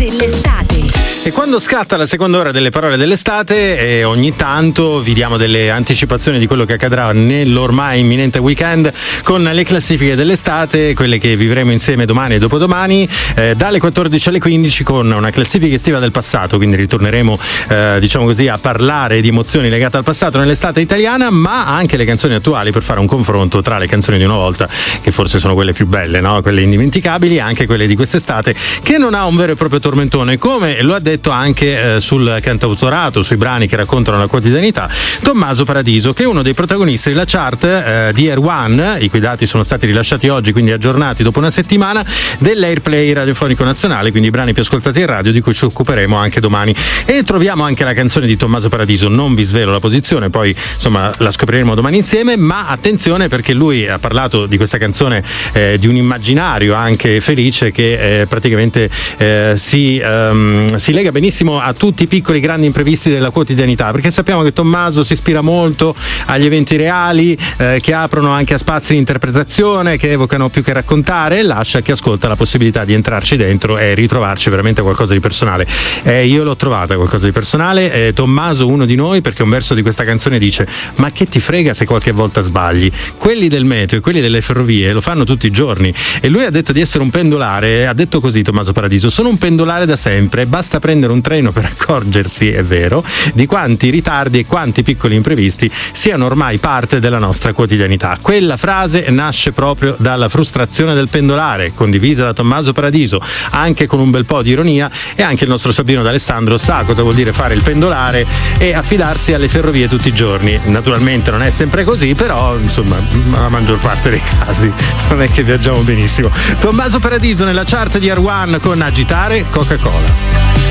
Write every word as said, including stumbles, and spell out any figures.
dell'estate. E quando scatta la seconda ora delle parole dell'estate, eh, ogni tanto vi diamo delle anticipazioni di quello che accadrà nell'ormai imminente weekend con le classifiche dell'estate, quelle che vivremo insieme domani e dopodomani, eh, dalle quattordici alle quindici con una classifica estiva del passato, quindi ritorneremo eh, diciamo così a parlare di emozioni legate al passato nell'estate italiana, ma anche le canzoni attuali per fare un confronto tra le canzoni di una volta, che forse sono quelle più belle, no? Quelle indimenticabili, e anche quelle di quest'estate, che non ha un vero e proprio tormentone, come lo ha detto anche eh, sul cantautorato, sui brani che raccontano la quotidianità, Tommaso Paradiso, che è uno dei protagonisti della chart eh, di Air One, i cui dati sono stati rilasciati oggi, quindi aggiornati dopo una settimana, dell'Airplay radiofonico nazionale, quindi i brani più ascoltati in radio, di cui ci occuperemo anche domani. E troviamo anche la canzone di Tommaso Paradiso, non vi svelo la posizione, poi insomma la scopriremo domani insieme, ma attenzione perché lui ha parlato di questa canzone, eh, di un immaginario anche felice che eh, praticamente eh, si, um, si lega benissimo a tutti i piccoli grandi imprevisti della quotidianità, perché sappiamo che Tommaso si ispira molto agli eventi reali eh, che aprono anche a spazi di interpretazione, che evocano più che raccontare, e lascia a chi ascolta la possibilità di entrarci dentro e ritrovarci veramente qualcosa di personale. Eh, io l'ho trovata qualcosa di personale, eh, Tommaso uno di noi, perché un verso di questa canzone dice: ma che ti frega se qualche volta sbagli, quelli del meteo e quelli delle ferrovie lo fanno tutti i giorni. E lui ha detto di essere un pendolare, ha detto così Tommaso Paradiso: sono un pendolare da sempre, basta prendere un treno per accorgersi, è vero, di quanti ritardi e quanti piccoli imprevisti siano ormai parte della nostra quotidianità. Quella frase nasce proprio dalla frustrazione del pendolare, condivisa da Tommaso Paradiso, anche con un bel po' di ironia, e anche il nostro Sabino D'Alessandro sa cosa vuol dire fare il pendolare e affidarsi alle ferrovie tutti i giorni. Naturalmente non è sempre così, però insomma la maggior parte dei casi non è che viaggiamo benissimo. Tommaso Paradiso nella chart di Air One con Agitare Coca-Cola.